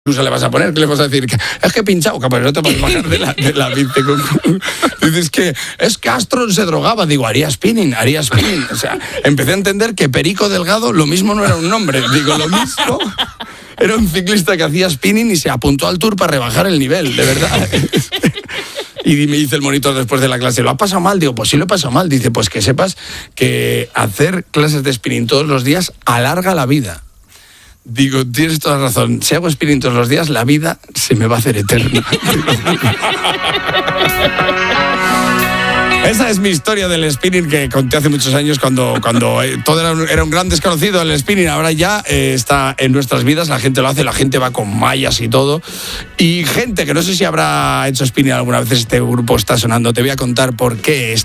le vas a poner? ¿Qué le vas a decir? Es que he pinchado, que pues no te puedes bajar de la bici. Dices que es que Armstrong se drogaba. Digo, haría spinning. O sea, empecé a entender que Perico Delgado lo mismo no era un nombre. Digo, lo mismo era un ciclista que hacía spinning y se apuntó al Tour para rebajar el nivel, de verdad. Y me dice el monitor después de la clase, ¿lo has pasado mal? Digo, pues sí lo he pasado mal. Dice, pues que sepas que hacer clases de spinning todos los días alarga la vida. Digo, tienes toda la razón. Si hago spinning todos los días, la vida se me va a hacer eterna. Esa es mi historia del spinning que conté hace muchos años cuando todo era un gran desconocido el spinning. Ahora ya está en nuestras vidas, la gente lo hace, la gente va con mallas y todo. Y gente que no sé si habrá hecho spinning alguna vez, este grupo está sonando. Te voy a contar por qué